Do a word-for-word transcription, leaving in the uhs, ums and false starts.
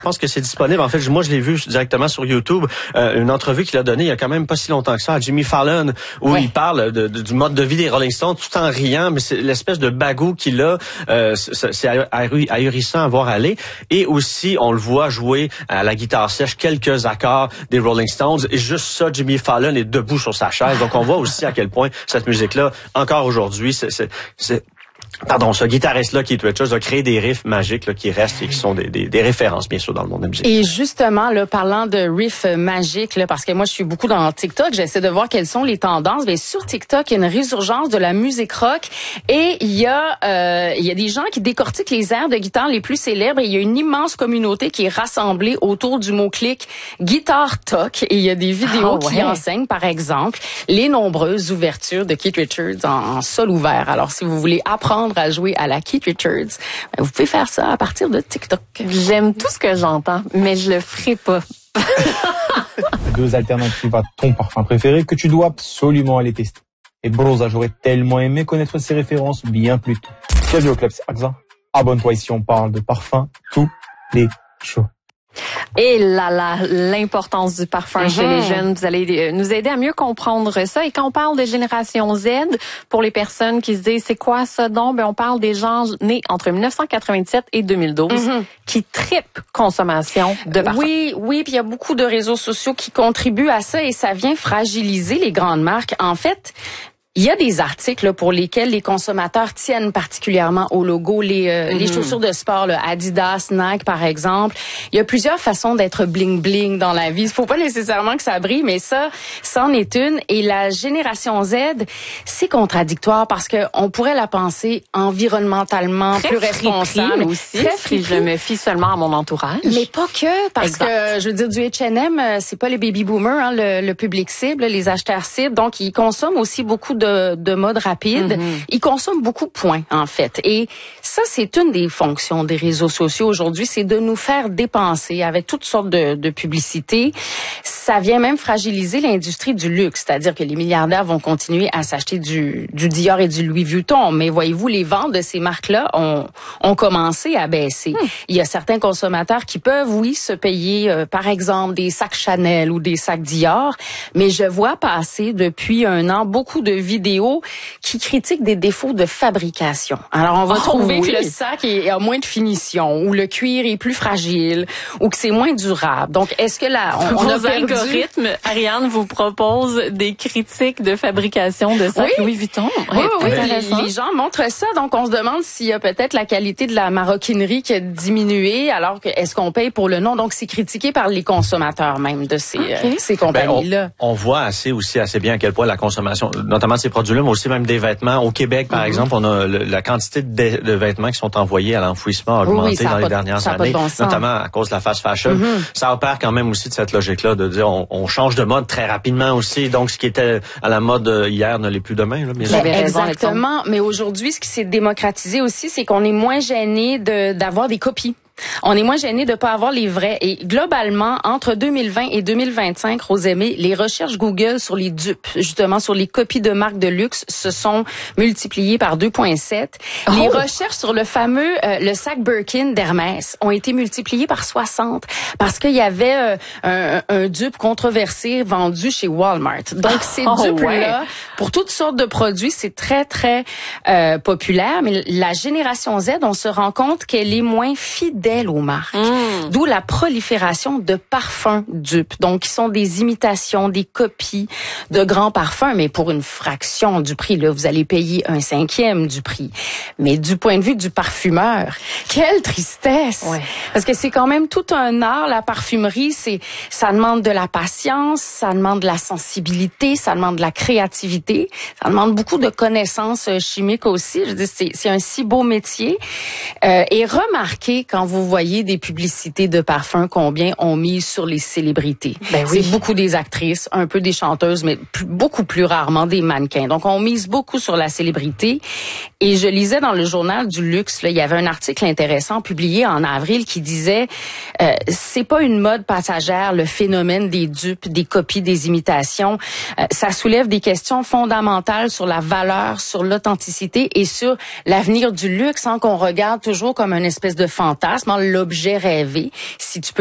Je pense que c'est disponible. En fait, moi, je l'ai vu directement sur YouTube. Euh, une entrevue qu'il a donnée il y a quand même pas si longtemps que ça à Jimmy Fallon, où ouais. il parle de, de, du mode de vie des Rolling Stones tout en riant, mais c'est l'espèce de bagou qu'il a. Euh, c'est ahurissant à voir aller. Et aussi, on le voit jouer à la guitare sèche quelques accords des Rolling Stones. Et juste ça, Jimmy Fallon est debout sur sa chaise. Donc, on voit aussi à quel point cette musique-là, encore aujourd'hui, c'est... c'est, c'est Pardon, ce guitariste-là, Keith Richards, a créé des riffs magiques là, qui restent et qui sont des, des, des références, bien sûr, dans le monde de la musique. Et justement, là, parlant de riffs magiques, là, parce que moi, je suis beaucoup dans TikTok, j'essaie de voir quelles sont les tendances. Mais sur TikTok, il y a une résurgence de la musique rock et il y a euh, il y a des gens qui décortiquent les airs de guitare les plus célèbres et il y a une immense communauté qui est rassemblée autour du mot-clic guitare talk et il y a des vidéos oh, ouais. qui enseignent, par exemple, les nombreuses ouvertures de Keith Richards en, en sol ouvert. Alors, si vous voulez apprendre à jouer à la Keith Richards, vous pouvez faire ça à partir de TikTok. J'aime tout ce que j'entends, mais je le ferai pas. Deux alternatives à ton parfum préféré que tu dois absolument aller tester. Et Brosa, j'aurais tellement aimé connaître ces références bien plus tôt. Bienvenue au Club, c'est Akza. Abonne-toi ici, on parle de parfum tous les jours. Et là là, l'importance du parfum mm-hmm. chez les jeunes, vous allez nous aider à mieux comprendre ça. Et quand on parle de génération Z, pour les personnes qui se disent c'est quoi ça donc, ben on parle des gens nés entre dix-neuf cent quatre-vingt-dix-sept et deux mille douze mm-hmm. qui trippent consommation de parfum. Oui, oui, puis il y a beaucoup de réseaux sociaux qui contribuent à ça et ça vient fragiliser les grandes marques. En fait, il y a des articles là, pour lesquels les consommateurs tiennent particulièrement au logo, les, euh, mm-hmm. les chaussures de sport, là, Adidas, Nike par exemple. Il y a plusieurs façons d'être bling-bling dans la vie. Il faut pas nécessairement que ça brille, mais ça, c'en est une. Et la génération Z, c'est contradictoire parce que on pourrait la penser environnementalement très plus responsable. Aussi, très si je me fie seulement à mon entourage. Mais pas que, parce exact. que, je veux dire, du H and M, c'est pas les baby boomers, hein, le, le public cible, les acheteurs cibles. Donc, ils consomment aussi beaucoup de, de mode rapide. Mm-hmm. Ils consomment beaucoup de points, en fait. Et ça, c'est une des fonctions des réseaux sociaux aujourd'hui, c'est de nous faire dépenser avec toutes sortes de, de publicités. Ça vient même fragiliser l'industrie du luxe, c'est-à-dire que les milliardaires vont continuer à s'acheter du, du Dior et du Louis Vuitton. Mais voyez-vous, les ventes de ces marques-là ont, ont commencé à baisser. Mm. Il y a certains consommateurs qui peuvent, oui, se payer, euh, par exemple, des sacs Chanel ou des sacs Dior. Mais je vois passer depuis un an beaucoup de vidéos qui critiquent des défauts de fabrication. Alors, on va oh, trouver oui. que le sac est, a moins de finition, ou le cuir est plus fragile, ou que c'est moins durable. Donc, est-ce que là, on, on a perdu... algorithme, Ariane vous propose des critiques de fabrication de sacs oui. Louis Vuitton. Oui, oui, oui. Les, les gens montrent ça, donc on se demande s'il y a peut-être la qualité de la maroquinerie qui a diminué, alors que est-ce qu'on paye pour le nom? Donc, c'est critiqué par les consommateurs même de ces, okay. euh, ces compagnies-là. Ben, on, on voit assez aussi assez bien à quel point la consommation, notamment de ces produits-là, mais aussi même des vêtements. Au Québec, par mm-hmm. exemple, on a le, la quantité de, de vêtements qui sont envoyés à l'enfouissement a augmenté oui, dans les dernières années, bon notamment à cause de la fast fashion. Mm-hmm. Ça opère quand même aussi de cette logique-là de dire on, on change de mode très rapidement aussi. Donc, ce qui était à la mode hier ne l'est plus demain. Là, bien sûr. Exactement. Mais aujourd'hui, ce qui s'est démocratisé aussi, c'est qu'on est moins gêné de, d'avoir des copies. On est moins gêné de pas avoir les vrais. Et globalement, entre deux mille vingt et deux mille vingt-cinq, Rosemée, les recherches Google sur les dupes, justement sur les copies de marques de luxe, se sont multipliées par deux virgule sept. Oh. Les recherches sur le fameux euh, le sac Birkin d'Hermès ont été multipliées par soixante parce qu'il y avait euh, un, un dupe controversé vendu chez Walmart. Donc ces oh, dupes-là, ouais. pour toutes sortes de produits, c'est très très euh, populaire. Mais la génération Z, on se rend compte qu'elle est moins fidèle aux marques. Mmh. D'où la prolifération de parfums dupes. Donc, qui sont des imitations, des copies de grands parfums, mais pour une fraction du prix. Là, vous allez payer un cinquième du prix. Mais du point de vue du parfumeur, quelle tristesse! Ouais. Parce que c'est quand même tout un art, la parfumerie. C'est, ça demande de la patience, ça demande de la sensibilité, ça demande de la créativité, ça demande beaucoup de connaissances chimiques aussi. Je veux dire, c'est, c'est un si beau métier. Euh, et remarquez, quand vous voyez des publicités de parfums, combien on mise sur les célébrités. Ben oui. C'est beaucoup des actrices, un peu des chanteuses, mais plus, beaucoup plus rarement des mannequins. Donc, on mise beaucoup sur la célébrité. Et je lisais dans le journal du luxe, là, il y avait un article intéressant publié en avril qui disait euh, c'est pas une mode passagère, le phénomène des dupes, des copies, des imitations. Euh, ça soulève des questions fondamentales sur la valeur, sur l'authenticité et sur l'avenir du luxe, hein, qu'on regarde toujours comme une espèce de fantasme. nécessairement l'objet rêvé. Si tu peux